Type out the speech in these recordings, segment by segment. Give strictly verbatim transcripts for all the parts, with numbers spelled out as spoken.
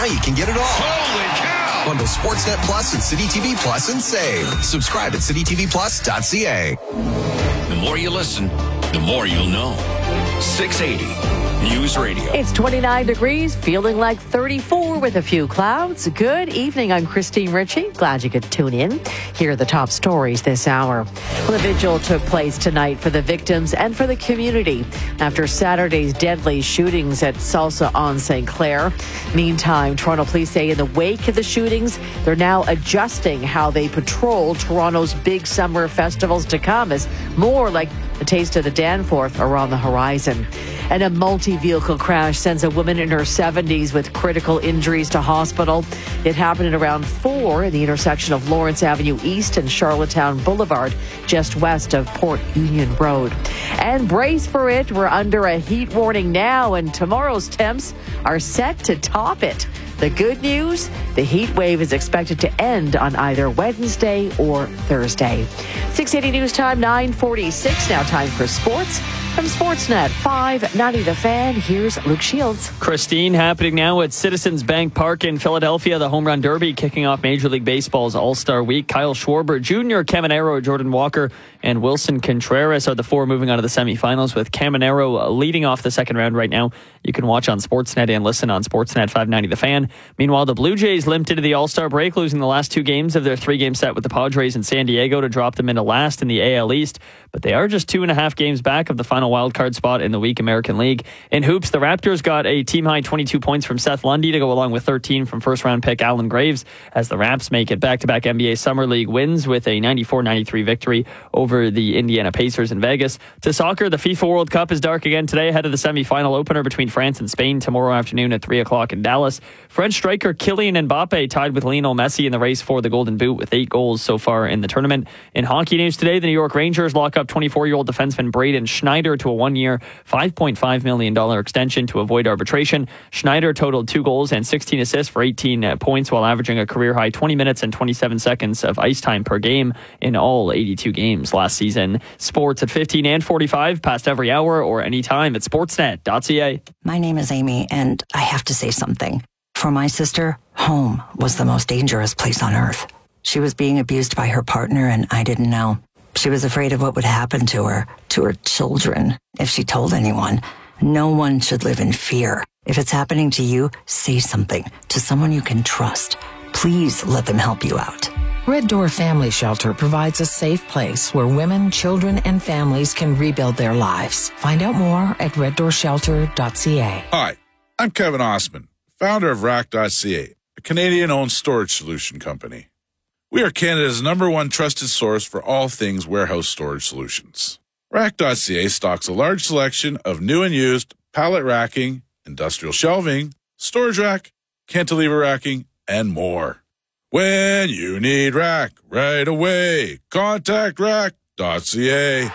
you can get it all. Holy cow! Bundle Sportsnet Plus and City T V Plus and save. Subscribe at city t v plus dot c a. The more you listen, the more you'll know. six eighty News Radio. It's twenty-nine degrees, feeling like thirty-four with a few clouds. Good evening. I'm Christine Ritchie. Glad you could tune in. Here are the top stories this hour. Well, the vigil took place tonight for the victims and for the community after Saturday's deadly shootings at Salsa on Saint Clair. Meantime, Toronto police say in the wake of the shootings, they're now adjusting how they patrol Toronto's big summer festivals to come as more like the Taste of the Danforth are on the horizon. And a multi-vehicle crash sends a woman in her seventies with critical injuries to hospital. It happened at around four in the intersection of Lawrence Avenue East and Charlottetown Boulevard, just west of Port Union Road. And brace for it, we're under a heat warning now, and tomorrow's temps are set to top it. The good news, the heat wave is expected to end on either Wednesday or Thursday. six eighty News Time, nine forty-six. Now time for sports. From Sportsnet five ninety The Fan, here's Luke Shields. Christine, happening now at Citizens Bank Park in Philadelphia, the Home Run Derby kicking off Major League Baseball's All-Star Week. Kyle Schwarber Junior, Caminero, Jordan Walker, and Wilson Contreras are the four moving on to the semifinals, with Caminero leading off the second round right now. You can watch on Sportsnet and listen on Sportsnet five ninety The Fan. Meanwhile, the Blue Jays limped into the All-Star break, losing the last two games of their three-game set with the Padres in San Diego to drop them into last in the A L East. But they are just two and a half games back of the final wildcard spot in the weak American League. In hoops, the Raptors got a team-high twenty-two points from Seth Lundy to go along with thirteen from first-round pick Allen Graves as the Raps make it back-to-back N B A Summer League wins with a ninety-four ninety-three victory over the Indiana Pacers in Vegas. To soccer, the FIFA World Cup is dark again today ahead of the semi-final opener between France and Spain tomorrow afternoon at three o'clock in Dallas. French striker Kylian Mbappe tied with Lionel Messi in the race for the Golden Boot with eight goals so far in the tournament. In hockey news today, the New York Rangers lock up twenty-four-year-old defenseman Braden Schneider to a one-year, five point five million dollars extension to avoid arbitration. Schneider totaled two goals and sixteen assists for eighteen points while averaging a career-high twenty minutes and twenty-seven seconds of ice time per game in all eighty-two games last season. Sports at fifteen and forty-five, past every hour or anytime at sportsnet dot c a. My name is Amy, and I have to say something. For my sister, home was the most dangerous place on earth. She was being abused by her partner, and I didn't know. She was afraid of what would happen to her, to her children, if she told anyone. No one should live in fear. If it's happening to you, say something to someone you can trust. Please let them help you out. Red Door Family Shelter provides a safe place where women, children, and families can rebuild their lives. Find out more at red door shelter dot c a. Hi, I'm Kevin Osman, founder of rack dot c a, a Canadian-owned storage solution company. We are Canada's number one trusted source for all things warehouse storage solutions. rack dot c a stocks a large selection of new and used pallet racking, industrial shelving, storage rack, cantilever racking, and more. When you need rack right away, contact rack dot c a.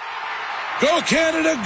Go Canada,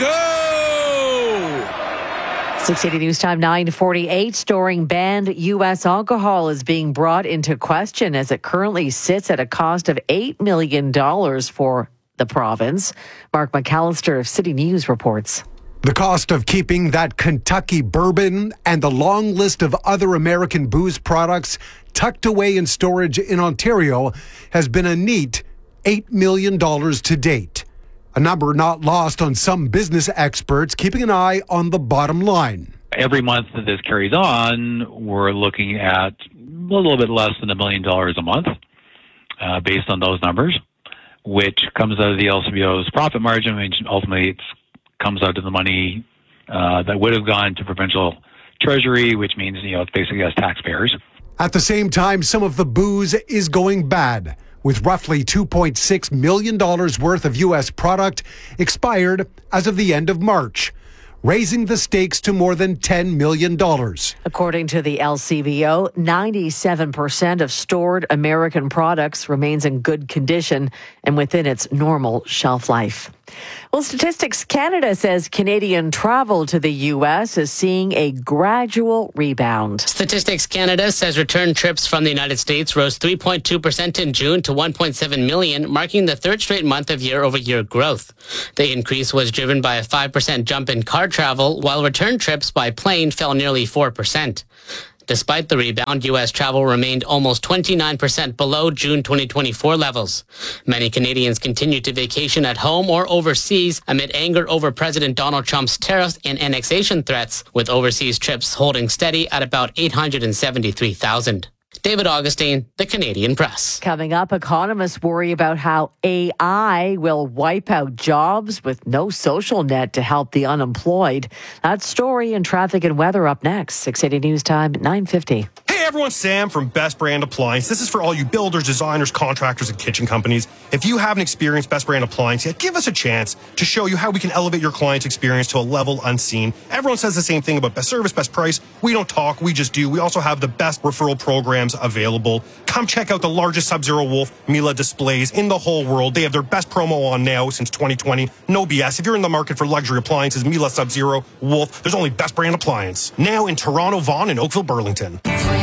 go! six eighty News Time, nine forty-eight. Storing banned U S alcohol is being brought into question as it currently sits at a cost of eight million dollars for the province. Mark McAllister of City News reports. The cost of keeping that Kentucky bourbon and the long list of other American booze products tucked away in storage in Ontario has been a neat eight million dollars to date. A number not lost on some business experts keeping an eye on the bottom line. Every month that this carries on, we're looking at a little bit less than a million dollars a month uh, based on those numbers, which comes out of the L C B O's profit margin. I mean, ultimately, it comes out of the money uh, that would have gone to provincial treasury, which means, you know, it's basically us taxpayers. At the same time, some of the booze is going bad, with roughly two point six million dollars worth of U S product expired as of the end of March, raising the stakes to more than ten million dollars. According to the L C B O, ninety-seven percent of stored American products remains in good condition and within its normal shelf life. Well, Statistics Canada says Canadian travel to the U S is seeing a gradual rebound. Statistics Canada says return trips from the United States rose three point two percent in June to one point seven million, marking the third straight month of year-over-year growth. The increase was driven by a five percent jump in car travel, while return trips by plane fell nearly four percent. Despite the rebound, U S travel remained almost twenty-nine percent below June twenty twenty-four levels. Many Canadians continue to vacation at home or overseas amid anger over President Donald Trump's tariffs and annexation threats, with overseas trips holding steady at about eight hundred seventy-three thousand. David Augustine, The Canadian Press. Coming up, economists worry about how A I will wipe out jobs with no social net to help the unemployed. That story and traffic and weather up next. six eighty News Time, nine fifty. Hey everyone, Sam from Best Brand Appliance. This is for all you builders, designers, contractors, and kitchen companies. If you haven't experienced Best Brand Appliance yet, give us a chance to show you how we can elevate your client's experience to a level unseen. Everyone says the same thing about best service, best price. We don't talk, we just do. We also have the best referral programs available. Come check out the largest Sub-Zero Wolf Miele displays in the whole world. They have their best promo on now since twenty twenty. No B S. If you're in the market for luxury appliances, Miele, Sub-Zero, Wolf, there's only Best Brand Appliance. Now in Toronto, Vaughan, and Oakville, Burlington.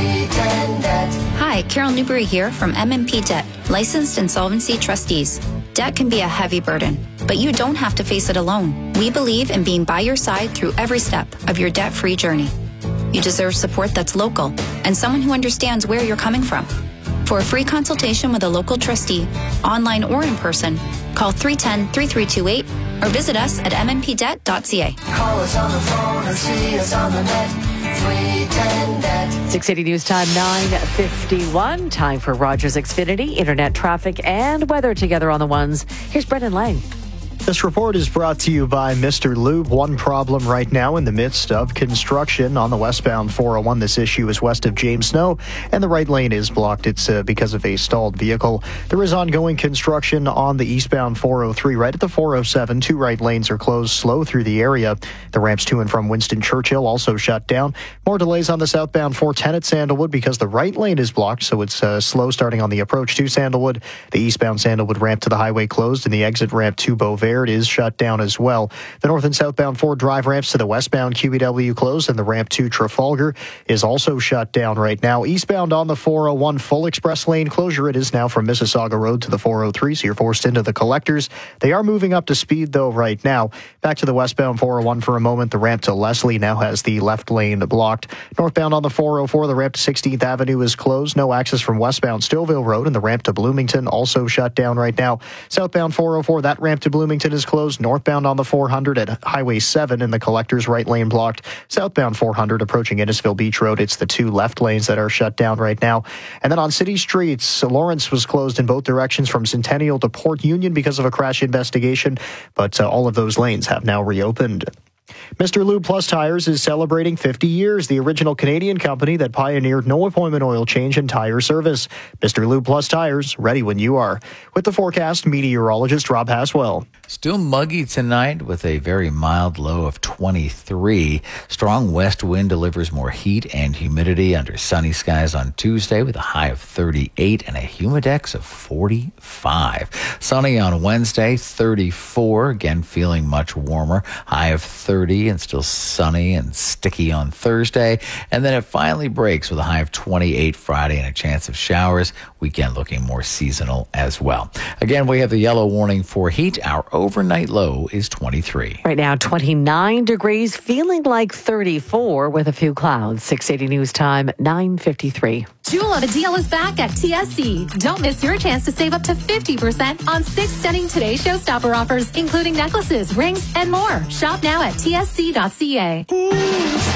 Hi, Carol Newberry here from M M P Debt, licensed insolvency trustees. Debt can be a heavy burden, but you don't have to face it alone. We believe in being by your side through every step of your debt-free journey. You deserve support that's local and someone who understands where you're coming from. For a free consultation with a local trustee, online or in person, call three one zero, three three two eight or visit us at m m p debt dot c a. Call us on the phone or see us on the net. three ten net. six eighty News Time, nine fifty-one. Time for Rogers Xfinity, internet traffic and weather together on the ones. Here's Brendan Lang. This report is brought to you by Mister Lube. One problem right now in the midst of construction on the westbound four oh one. This issue is west of James Snow, and the right lane is blocked. It's uh, because of a stalled vehicle. There is ongoing construction on the eastbound four oh three. Right at the four oh seven, two right lanes are closed, slow through the area. The ramps to and from Winston Churchill also shut down. More delays on the southbound four ten at Sandalwood because the right lane is blocked, so it's uh, slow starting on the approach to Sandalwood. The eastbound Sandalwood ramp to the highway closed, and the exit ramp to Beauvais is shut down as well. The north and southbound Ford Drive ramps to the westbound Q E W closed, and the ramp to Trafalgar is also shut down right now. Eastbound on the four oh one, full express lane closure. It is now from Mississauga Road to the four oh three, so you're forced into the collectors. They are moving up to speed, though, right now. Back to the westbound four oh one for a moment. The ramp to Leslie now has the left lane blocked. Northbound on the four oh four, the ramp to sixteenth Avenue is closed. No access from westbound Stillville Road, and the ramp to Bloomington also shut down right now. Southbound four oh four, that ramp to Bloomington is closed. Northbound on the four hundred at Highway seven, and the collector's right lane blocked. Southbound four hundred approaching Innisfil Beach Road. It's the two left lanes that are shut down right now. And then on city streets, Lawrence was closed in both directions from Centennial to Port Union because of a crash investigation, but uh, all of those lanes have now reopened. Mister Lube Plus Tires is celebrating fifty years, the original Canadian company that pioneered no-appointment oil change and tire service. Mister Lube Plus Tires, ready when you are. With the forecast, meteorologist Rob Haswell. Still muggy tonight with a very mild low of twenty-three. Strong west wind delivers more heat and humidity under sunny skies on Tuesday with a high of thirty-eight and a humidex of forty-five. Sunny on Wednesday, thirty-four. Again, feeling much warmer. High of thirty and still sunny and sticky on Thursday. And then it finally breaks with a high of twenty-eight Friday and a chance of showers. Weekend looking more seasonal as well. Again, we have the yellow warning for heat. Our overnight low is twenty-three. Right now, twenty-nine degrees, feeling like thirty-four with a few clouds. six eighty News Time, nine fifty-three. Jewel of a deal is back at T S C. Don't miss your chance to save up to fifty percent on six stunning Today Showstopper offers, including necklaces, rings, and more. Shop now at T S C dot C A.